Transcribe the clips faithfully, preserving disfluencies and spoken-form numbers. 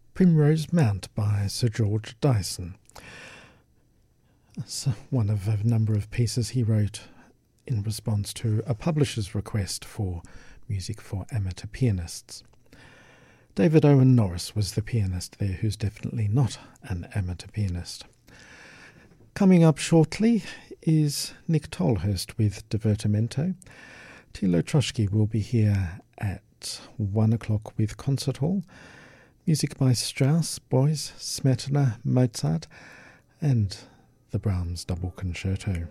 Primrose Mount by Sir George Dyson. It's one of a number of pieces he wrote in response to a publisher's request for music for amateur pianists. David Owen Norris was the pianist there, who's definitely not an amateur pianist. Coming up shortly is Nick Tolhurst with Divertimento. Tilo Troschke will be here at one o'clock with Concert Hall. Music by Strauss, Beuys, Smetana, Mozart, and the Brahms Double Concerto.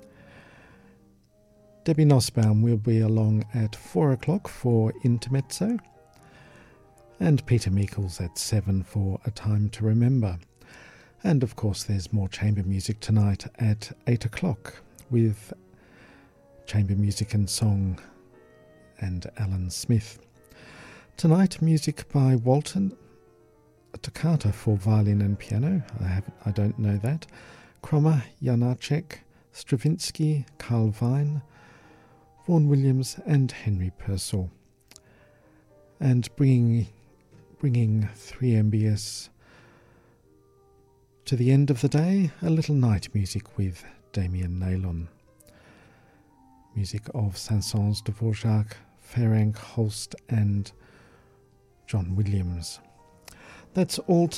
Debbie Nussbaum will be along at four o'clock for Intermezzo, and Peter Meikles at seven for A Time to Remember. And of course there's more chamber music tonight at eight o'clock with chamber music and song and Alan Smith. Tonight, music by Walton, a toccata for violin and piano. I have I don't know that. Krommer, Janacek, Stravinsky, Carl Vine, Vaughan Williams, and Henry Purcell. And bringing bringing three M B S to the end of the day, a little night music with Damien Naylon. Music of Saint-Saëns, Dvorak, Ferenc, Holst, and John Williams. That's all